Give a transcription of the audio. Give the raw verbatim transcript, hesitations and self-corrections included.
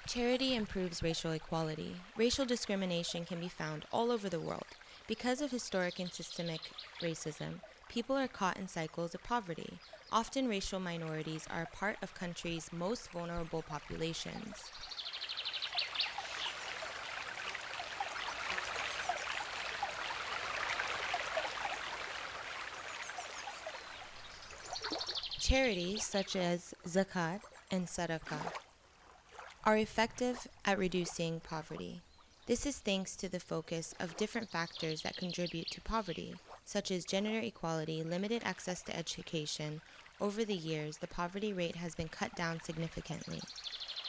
Charity improves racial equality. Racial discrimination can be found all over the world. Because of historic and systemic racism, people are caught in cycles of poverty. Often racial minorities are a part of countries' most vulnerable populations. Charities such as zakat and sadaqah are effective at reducing poverty. This is thanks to the focus of different factors that contribute to poverty, such as gender equality, limited access to education. Over the years, the poverty rate has been cut down significantly.